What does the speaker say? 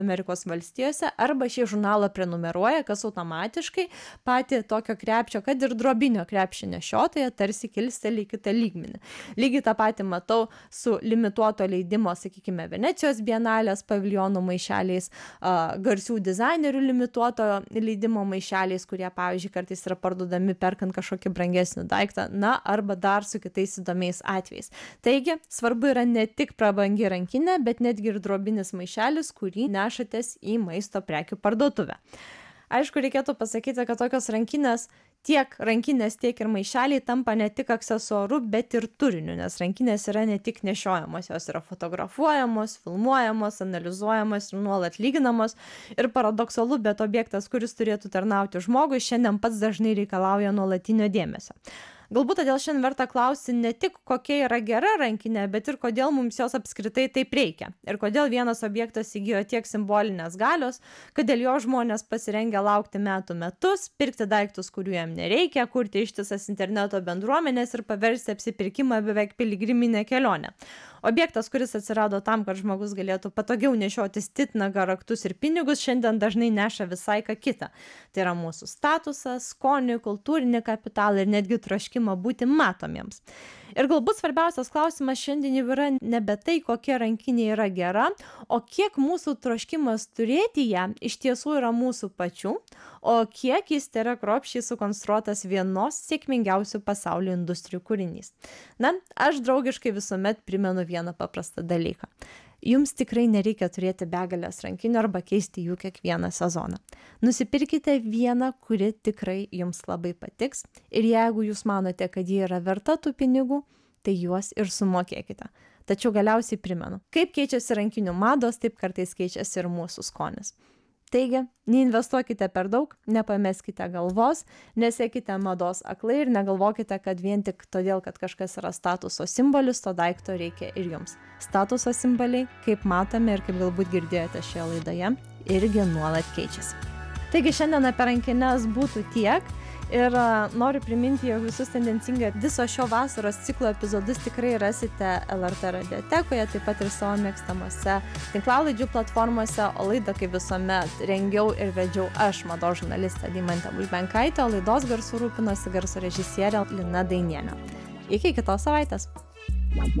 Amerikos valstijose, arba šį žurnalą prenumeruoja, kas automatiškai patį tokio krepšio, kad ir drobinio krepšio nešiotoją tarsi kilsteli į kitą lygmenį. Lygiai tą patį matau su limituoto leidimo, sakykime, Venecijos bienalės paviljonų maišeliais, garsių dizainerių limituoto leidimo maišeliais, kurie, pavyzdžiui, kartais yra parduodami perkant kažkokį brangesnį daiktą, na, arba dar su kitais įdomiais atvejais. Taigi, svarbu yra ne tik prabangi rankinė, bet netgi ir drobinis maišelis, kurį nešatės į maisto prekių parduotuvę. Aišku, reikėtų pasakyti, kad tokios rankinės, tiek ir maišeliai tampa ne tik aksesuaru, bet ir turiniu, nes rankinės yra ne tik nešiojamos, jos yra fotografuojamos, filmuojamos, analizuojamos ir nuolat lyginamos. Ir paradoksalu, bet objektas, kuris turėtų tarnauti žmogui, šiandien pats dažnai reikalauja nuolatinio dėmesio. Galbūt todėl šiandien verta klausti ne tik, kokia yra gera rankinė, bet ir kodėl mums jos apskritai taip reikia. Ir kodėl vienas objektas įgijo tiek simbolinės galios, kad dėl jo žmonės pasirengia laukti metų metus, pirkti daiktus, kurių jam nereikia, kurti ištisas interneto bendruomenės ir paversti apsipirkimą beveik piligriminę kelionę. Objektas, kuris atsirado tam, kad žmogus galėtų patogiau nešiotis titnagą, raktus ir pinigus, šiandien dažnai neša visai ką kitą. Tai yra mūsų statusas, skonį, kultūrinį kapitalą ir netgi troškimą būti matomiems. Ir galbūt svarbiausias klausimas šiandien jau yra nebe tai, kokia rankinė yra gera, o kiek mūsų troškimas turėti ją iš tiesų yra mūsų pačių, o kiek jis yra kruopščiai sukonstruotas vienos sėkmingiausių pasaulio industrijų kūrinys. Na, aš draugiškai visuomet primenu vieną paprastą dalyką. Jums tikrai nereikia turėti begalės rankinių arba keisti jų kiekvieną sezoną. Nusipirkite vieną, kuri tikrai jums labai patiks, ir jeigu jūs manote, kad ji yra verta tų pinigų, tai juos ir sumokėkite. Tačiau galiausiai primenu, kaip keičiasi rankinių mados, taip kartais keičiasi ir mūsų skonis. Taigi, neinvestuokite per daug, nepameskite galvos, nesiekite mados aklai ir negalvokite, kad vien tik todėl, kad kažkas yra statuso simbolis, to daikto reikia ir jums. Statuso simboliai, kaip matome ir kaip galbūt girdėjote šioje laidoje, irgi nuolat keičiasi. Taigi šiandien apie rankines būtų tiek. Ir noriu priminti, jog visus tendencingai viso šio vasaros ciklo epizodus tikrai rasite LRT radiotekoje, taip pat ir savo mėgstamose tinklalaidžių platformose, o laidą kaip visuomet rengiau ir vedžiau aš, mados žurnalistė Deimantė Bulbenkaitė, o laidos garsu rūpinosi garso režisierė Lina Dainienė. Iki kitos savaitės.